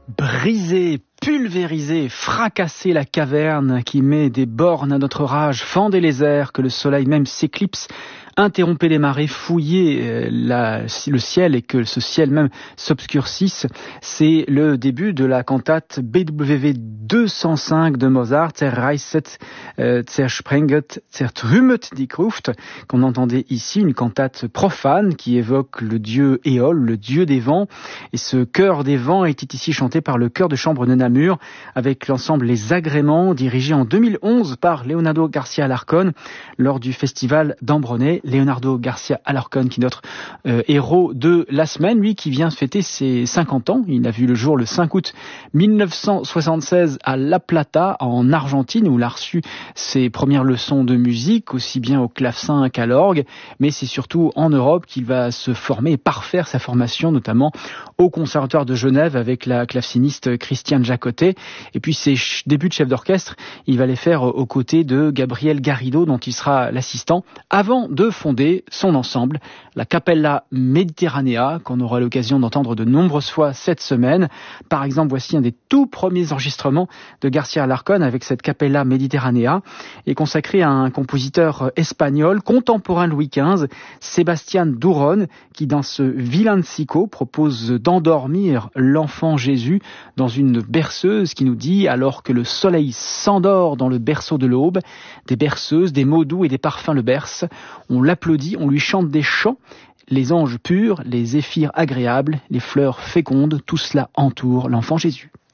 Briser, pulvériser, fracasser la caverne qui met des bornes à notre rage, fendez les airs, que le soleil même s'éclipse, interrompez les marées, fouillez le ciel et que ce ciel même s'obscurcisse. C'est le début de la cantate BWV 205 de Mozart, Zerreißet, Zersprenget, Zertrümmet die Gruft, qu'on entendait ici, une cantate profane qui évoque le dieu Éole, le dieu des vents. Et ce chœur des vents était ici chanté par le chœur de chambre de Namur avec l'ensemble Les Agréments, dirigé en 2011 par Leonardo Garcia Alarcón lors du festival d'Ambronay. Leonardo Garcia Alarcón, qui est notre héros de la semaine, lui qui vient de fêter ses 50 ans. Il a vu le jour le 5 août 1976 à La Plata, en Argentine, où il a reçu ses premières leçons de musique, aussi bien au clavecin qu'à l'orgue. Mais c'est surtout en Europe qu'il va se former et parfaire sa formation, notamment au Conservatoire de Genève avec la claveciniste Christiane Jacotet. Et puis ses débuts de chef d'orchestre, il va les faire aux côtés de Gabriel Garrido, dont il sera l'assistant, avant de fonder son ensemble, la Capella Mediterranea, qu'on aura l'occasion d'entendre de nombreuses fois cette semaine. Par exemple, voici un des tout premiers enregistrements de Garcia Alarcón avec cette Capella Mediterranea, et consacré à un compositeur espagnol contemporain de Louis XV, Sebastián Durón, qui dans ce Villancico propose d'endormir l'enfant Jésus dans une berceuse qui nous dit: alors que le soleil s'endort dans le berceau de l'aube, des berceuses, des mots doux et des parfums le bercent. On l'applaudit, on lui chante des chants, les anges purs, les zéphyrs agréables, les fleurs fécondes, tout cela entoure l'enfant Jésus.